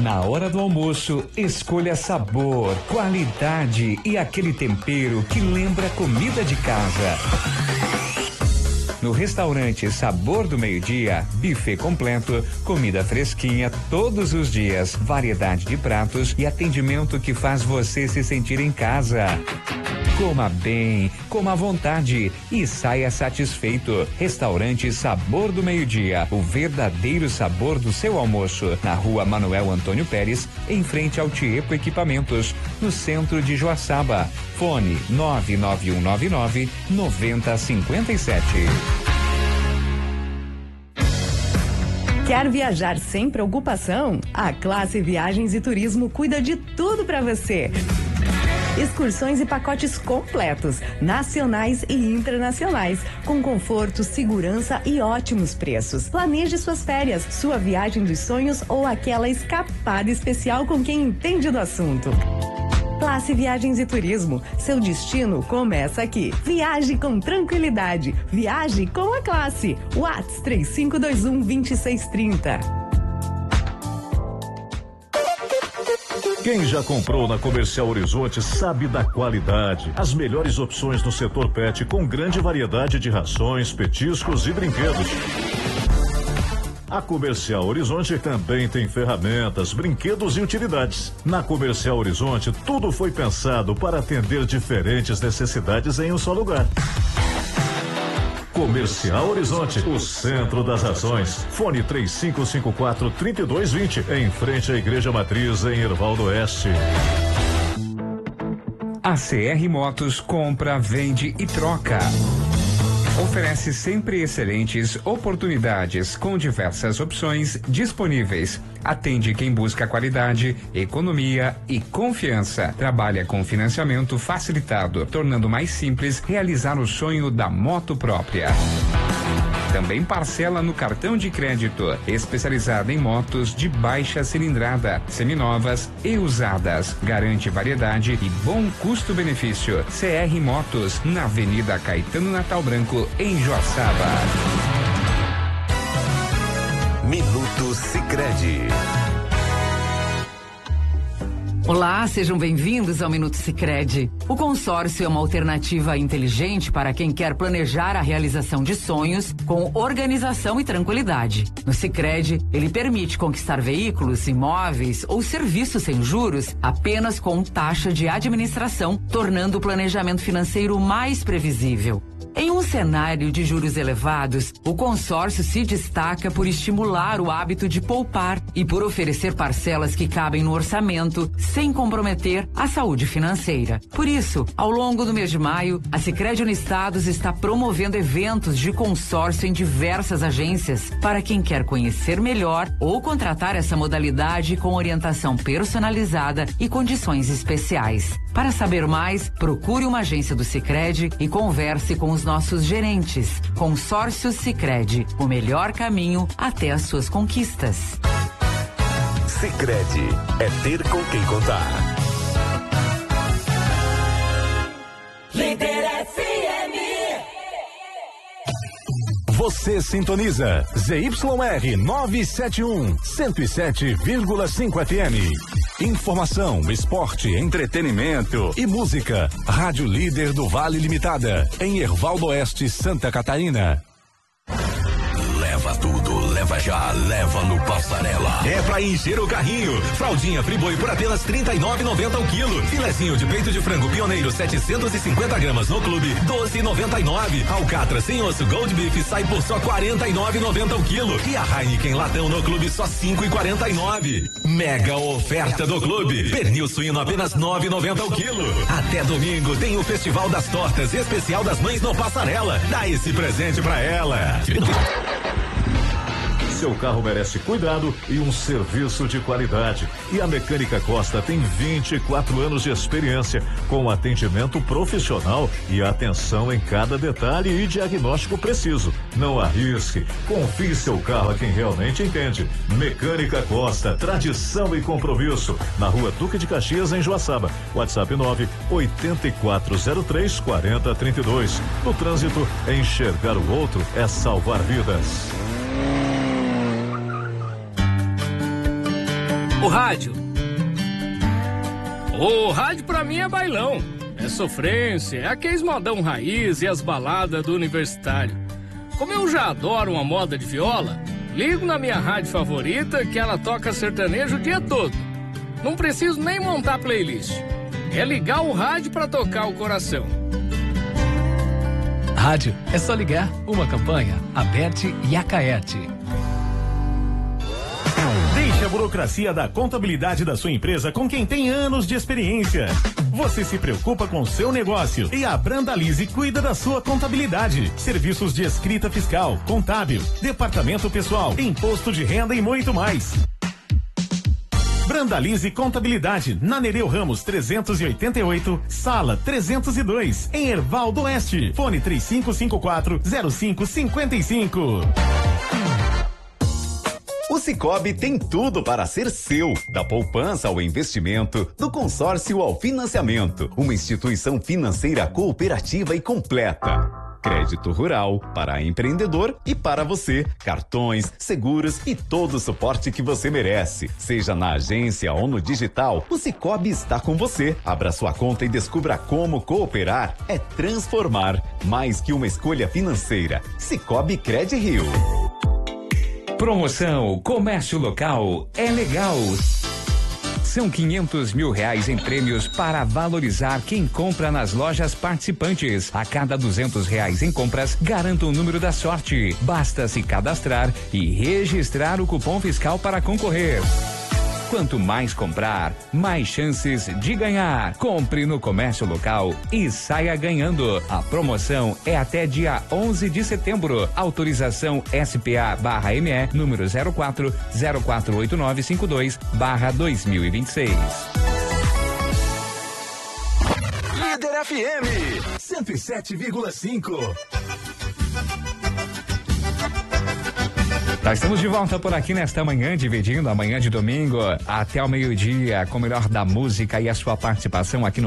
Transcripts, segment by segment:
Na hora do almoço, escolha sabor, qualidade e aquele tempero que lembra comida de casa. No restaurante Sabor do Meio-Dia, buffet completo, comida fresquinha todos os dias, variedade de pratos e atendimento que faz você se sentir em casa. Coma bem, coma à vontade e saia satisfeito. Restaurante Sabor do Meio-Dia, o verdadeiro sabor do seu almoço. Na rua Manuel Antônio Pérez, em frente ao Tiepo Equipamentos, no centro de Joaçaba. Fone 99199-9057. Quer viajar sem preocupação? A Classe Viagens e Turismo cuida de tudo para você. Excursões e pacotes completos, nacionais e internacionais, com conforto, segurança e ótimos preços. Planeje suas férias, sua viagem dos sonhos ou aquela escapada especial com quem entende do assunto. Classe Viagens e Turismo, seu destino começa aqui. Viaje com tranquilidade, viaje com a Classe. WhatsApp 3521-2630. Quem já comprou na Comercial Horizonte sabe da qualidade. As melhores opções no setor pet com grande variedade de rações, petiscos e brinquedos. A Comercial Horizonte também tem ferramentas, brinquedos e utilidades. Na Comercial Horizonte, tudo foi pensado para atender diferentes necessidades em um só lugar. Comercial Horizonte, o centro das ações. Fone 3554-3220, em frente à Igreja Matriz, em Hervaldo Oeste. A CR Motos compra, vende e troca. Oferece sempre excelentes oportunidades com diversas opções disponíveis. Atende quem busca qualidade, economia e confiança. Trabalha com financiamento facilitado, tornando mais simples realizar o sonho da moto própria. Também parcela no cartão de crédito, especializada em motos de baixa cilindrada, seminovas e usadas. Garante variedade e bom custo-benefício. CR Motos, na Avenida Caetano Natal Branco, em Joaçaba. Minuto Sicredi. Olá, sejam bem-vindos ao Minuto Sicredi. O consórcio é uma alternativa inteligente para quem quer planejar a realização de sonhos com organização e tranquilidade. No Sicredi, ele permite conquistar veículos, imóveis ou serviços sem juros apenas com taxa de administração, tornando o planejamento financeiro mais previsível. Em um cenário de juros elevados, o consórcio se destaca por estimular o hábito de poupar e por oferecer parcelas que cabem no orçamento, sem comprometer a saúde financeira. Por isso, ao longo do mês de maio, a Sicredi Uniestados está promovendo eventos de consórcio em diversas agências para quem quer conhecer melhor ou contratar essa modalidade com orientação personalizada e condições especiais. Para saber mais, procure uma agência do Sicredi e converse com os nossos gerentes. Consórcio Sicredi, o melhor caminho até as suas conquistas. Sicredi é ter com quem contar. Líder FM. Você sintoniza ZYR 971, 107,5 FM. Informação, esporte, entretenimento e música. Rádio Líder do Vale Limitada, em Hervaldo Oeste, Santa Catarina. Leva tudo, leva já, leva no Passarela. É pra encher o carrinho. Fraldinha Friboi por apenas R$39,90 o quilo. Filezinho de peito de frango pioneiro 750 gramas no clube, R$12,99. Alcatra sem osso Gold Beef sai por só R$49,90 o quilo. E a Heineken latão no clube só R$5,49. Mega oferta do clube. Pernil suíno apenas R$9,90 o quilo. Até domingo tem o Festival das Tortas Especial das Mães no Passarela. Dá esse presente pra ela. Seu carro merece cuidado e um serviço de qualidade. E a Mecânica Costa tem 24 anos de experiência, com atendimento profissional e atenção em cada detalhe e diagnóstico preciso. Não arrisque, confie seu carro a quem realmente entende. Mecânica Costa, tradição e compromisso. Na Rua Duque de Caxias, em Joaçaba. WhatsApp 984034032. No trânsito, enxergar o outro é salvar vidas. O rádio. O rádio pra mim é bailão. É sofrência, é aqueles modão raiz e as baladas do universitário. Como eu já adoro uma moda de viola, ligo na minha rádio favorita que ela toca sertanejo o dia todo. Não preciso nem montar playlist. É ligar o rádio pra tocar o coração. Rádio, é só ligar. Uma campanha, Aberte e Acaerte. Deixe a burocracia da contabilidade da sua empresa com quem tem anos de experiência. Você se preocupa com o seu negócio e a Brandalize cuida da sua contabilidade. Serviços de escrita fiscal, contábil, departamento pessoal, imposto de renda e muito mais. Brandalize Contabilidade, na Nereu Ramos 388, sala 302, em Erval do Oeste. Fone 3554-0555. O Sicoob tem tudo para ser seu, da poupança ao investimento, do consórcio ao financiamento. Uma instituição financeira cooperativa e completa. Crédito rural, para empreendedor e para você. Cartões, seguros e todo o suporte que você merece. Seja na agência ou no digital, o Sicoob está com você. Abra sua conta e descubra como cooperar é transformar. Mais que uma escolha financeira. Sicoob Cred Rio. Promoção Comércio Local é legal. São 500 mil reais em prêmios para valorizar quem compra nas lojas participantes. A cada 200 reais em compras, garanta o número da sorte. Basta se cadastrar e registrar o cupom fiscal para concorrer. Quanto mais comprar, mais chances de ganhar. Compre no Comércio Local e saia ganhando. A promoção é até dia 11 de setembro. Autorização SPA/ME número 04048952/2026. Líder FM 107,5. Tá, estamos de volta por aqui nesta manhã, dividindo a manhã de domingo até o meio-dia com o melhor da música e a sua participação aqui no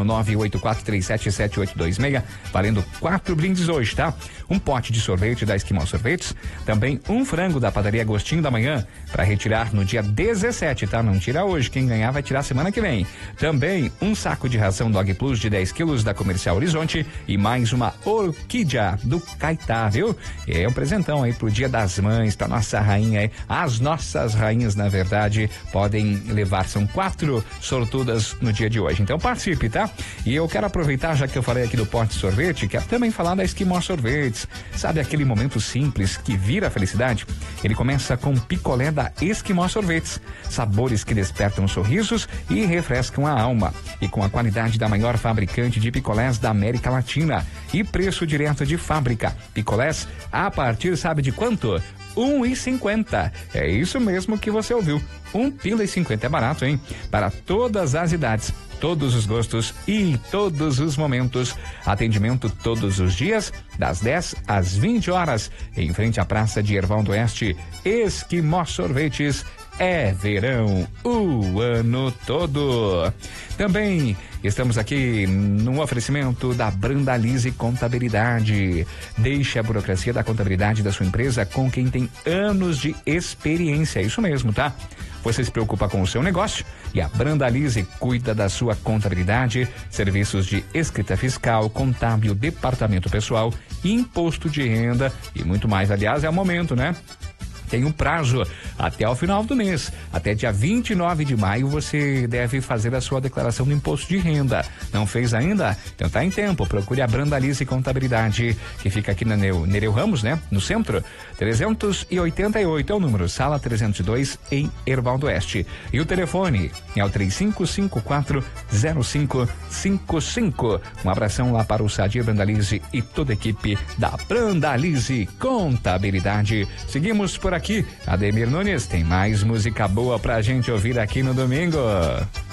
984377826, valendo 4 brindes hoje, tá? Um pote de sorvete da Esquimal Sorvetes, também um frango da padaria Gostinho da Manhã, para retirar no dia 17, tá? Não tira hoje, quem ganhar vai tirar semana que vem. Também um saco de ração Dog Plus de 10 quilos da Comercial Horizonte e mais uma orquídea do Caetá, viu? É um presentão aí pro Dia das Mães, pra nossa rainha aí. As nossas rainhas, na verdade, podem levar, são 4 sortudas no dia de hoje. Então participe, tá? E eu quero aproveitar, já que eu falei aqui do pote de sorvete, quero também falar da Esquimó Sorvetes. Sabe aquele momento simples que vira felicidade? Ele começa com picolé da Esquimó Sorvetes. Sabores que despertam sorrisos e refrescam a alma. E com a qualidade da maior fabricante de picolés da América Latina. E preço direto de fábrica. Picolés a partir, sabe de quanto? R$1,50. É isso mesmo que você ouviu. R$1,50 é barato, hein? Para todas as idades, todos os gostos e todos os momentos. Atendimento todos os dias, das 10 às 20 horas, em frente à Praça de Erval do Oeste. Esquimó Sorvetes. É verão o ano todo. Também estamos aqui no oferecimento da Brandalize Contabilidade. Deixe a burocracia da contabilidade da sua empresa com quem tem anos de experiência. Isso mesmo, tá? Você se preocupa com o seu negócio e a Brandalize cuida da sua contabilidade, serviços de escrita fiscal, contábil, departamento pessoal, imposto de renda e muito mais. Aliás, é o momento, né? Tem um prazo até o final do mês. Até dia 29 de maio você deve fazer a sua declaração do imposto de renda. Não fez ainda? Então tá em tempo. Procure a Brandalize Contabilidade, que fica aqui na Nereu Ramos, né? No centro. 388 é o número, sala 302 em Erval do Oeste. E o telefone é o 3554-0555. Um abração lá para o Sadir Brandalize e toda a equipe da Brandalize Contabilidade. Seguimos por aqui. Ademir Nunes tem mais música boa pra gente ouvir aqui no domingo.